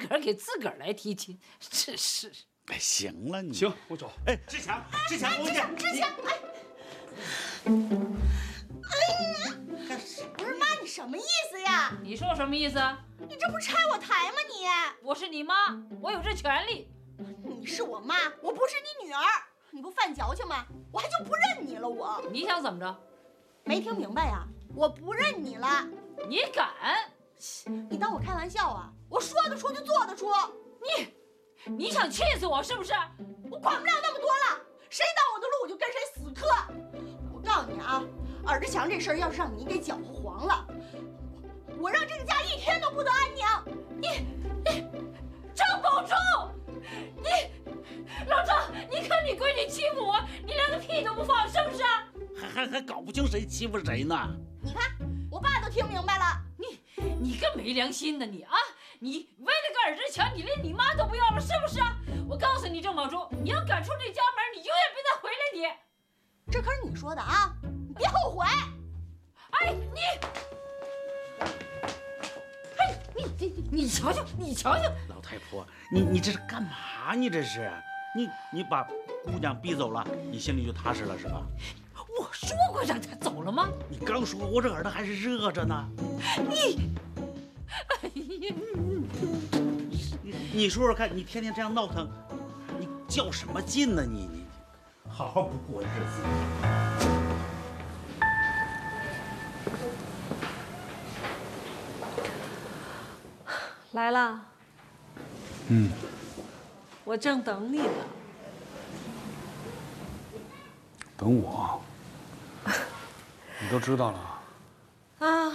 个儿给自个儿来提亲，真是。 哎，行了，你行，我走。 哎，志强，志强，我讲， 志强， 干什么？ 不是妈，你什么意思呀？ 你说我什么意思？ 你这不是拆我台吗你？ 我是你妈，我有这权利。 你是我妈，我不是你女儿，你不犯矫情吗？我还就不认你了我。 你想怎么着？ 没听明白呀？我不认你了。 你敢？ 你当我开玩笑啊？我说得出就做得出。 你想气死我是不是？ 我管不了那么多了，谁挡我的路我就跟谁死磕。我告诉你啊，尔志强这事儿要是让你给搅和黄了，我让这个家一天都不得安宁。 你张宝柱，老张，你看你闺女欺负我，你连个屁都不放，是不是？ 还搞不清谁欺负谁呢？ 你看，我爸都听明白了。 你个没良心的你啊！你为了个尔志强，你连你妈都不要了，是不是啊？我告诉你，郑宝珠，你要赶出这家门，你永远别再回来你。 这可是你说的啊，你别后悔。 哎，你瞧瞧，你瞧瞧， 老太婆，你这是干嘛？你这是你把姑娘逼走了，你心里就踏实了是吧？ 我说过让她走了吗？ 你刚说，我这耳朵还是热着呢。你说说看，你天天这样闹腾，你较什么劲呢？你好好不过日子。 来了。我正等你呢。 等我？你都知道了？ 啊，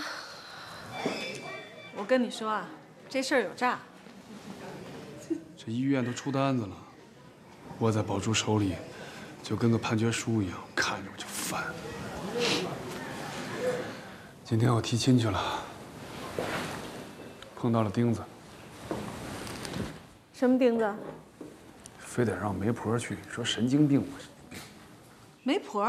我跟你说啊，这事儿有诈。 这医院都出单子了，握在宝珠手里，就跟个判决书一样，看着我就烦。今天我提亲去了，碰到了钉子。 什么钉子？ 非得让媒婆去，说神经病嘛。 媒婆？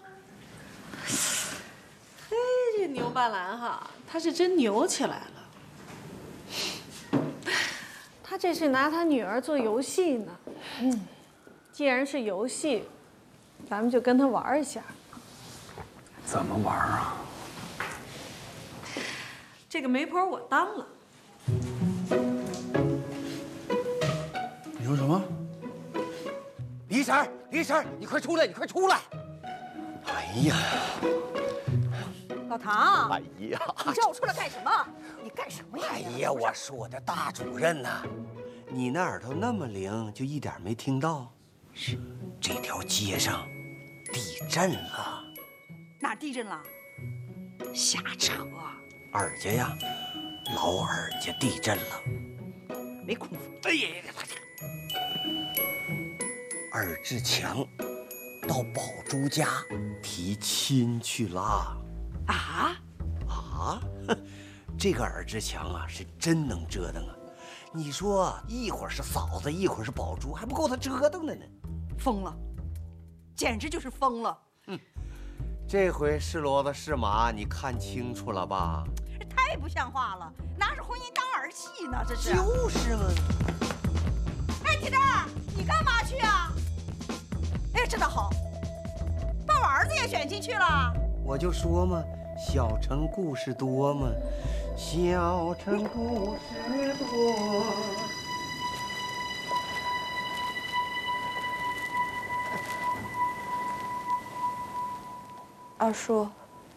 嘿，这牛半兰哈，他是真牛起来了。他这是拿他女儿做游戏呢。既然是游戏，咱们就跟他玩一下。 怎么玩啊？ 这个媒婆我当了。 你说什么？ 李婶，李婶，你快出来，你快出来！哎呀， 老唐， 哎呀， 你叫我出来干什么？你干什么呀？ 哎呀，我说我的大主任呐，你那耳朵那么灵，就一点没听到？是，这条街上地震了。 哪地震了？ 瞎扯，尔家呀，老尔家地震了。 没功夫。 哎呀，尔志强到宝珠家提亲去了。 啊？ 这个尔志强啊，是真能折腾啊！你说一会儿是嫂子，一会儿是宝珠，还不够他折腾的呢。 疯了，简直就是疯了！ 这回是骡子是马，你看清楚了吧？ 这太不像话了，拿着婚姻当儿戏呢，这是。 就是嘛。 哎，铁蛋，你干嘛去啊？哎，这倒好，把我儿子也选进去了。 我就说嘛，小城故事多嘛，小城故事多。 二叔，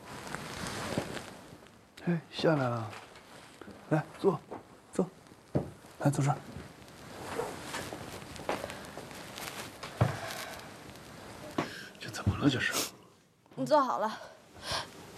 哎，下来了，来坐，坐，来坐这儿。这怎么了？这是？ 你坐好了。